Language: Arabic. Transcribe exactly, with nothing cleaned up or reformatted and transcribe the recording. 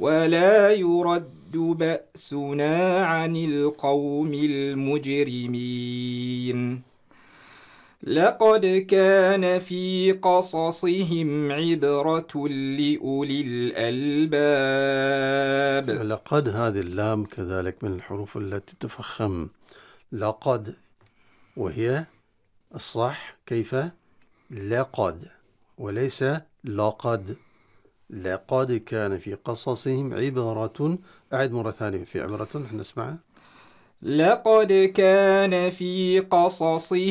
ولا يرد بأسنا عن القوم المجرمين لقد كان في قصصهم عبرة لأولي الألباب. لقد هذه اللام كذلك من الحروف التي تفخم، لقد، وهي الصح كيف؟ لقد وليس لقد. لقد كان في قصصهم عبرة. أعد مرة ثانية في عبرة نحن نسمعها. لقد كان في قصصهم